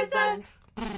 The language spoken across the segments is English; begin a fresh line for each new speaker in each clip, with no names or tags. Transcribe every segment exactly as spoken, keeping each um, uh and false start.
present.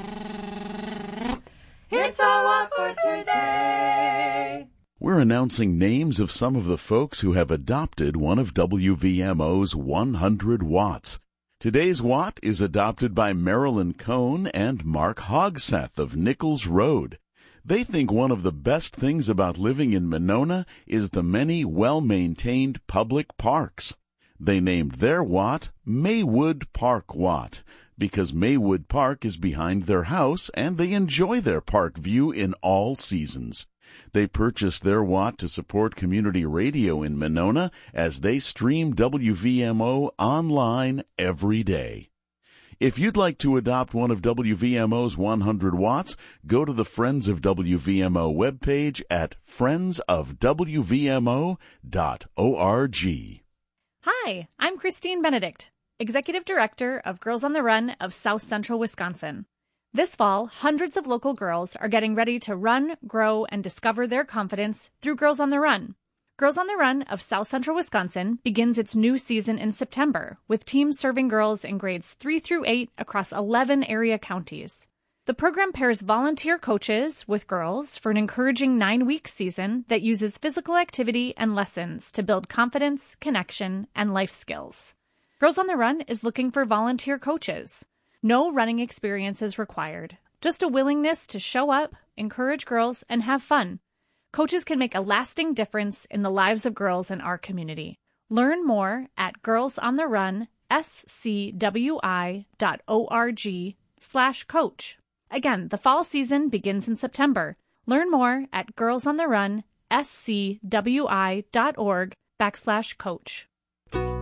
It's our Watt for today.
We're announcing names of some of the folks who have adopted one of W V M O's one hundred watts. Today's Watt is adopted by Marilyn Cohn and Mark Hogseth of Nichols Road. They think one of the best things about living in Monona is the many well-maintained public parks. They named their Watt Maywood Park Watt because Maywood Park is behind their house and they enjoy their park view in all seasons. They purchased their Watt to support community radio in Monona as they stream W V M O online every day. If you'd like to adopt one of W V M O's one hundred watts, go to the Friends of W V M O webpage at friends of w v m o dot org.
Hi, I'm Christine Benedict, Executive Director of Girls on the Run of South Central Wisconsin. This fall, hundreds of local girls are getting ready to run, grow, and discover their confidence through Girls on the Run. Girls on the Run of South Central Wisconsin begins its new season in September, with teams serving girls in grades three through eight across eleven area counties. The program pairs volunteer coaches with girls for an encouraging nine-week season that uses physical activity and lessons to build confidence, connection, and life skills. Girls on the Run is looking for volunteer coaches. No running experience is required, just a willingness to show up, encourage girls, and have fun. Coaches can make a lasting difference in the lives of girls in our community. Learn more at girlsontherun.scwi.org slash coach. Again, the fall season begins in September. Learn more at girlsontherun.scwi.org backslash coach.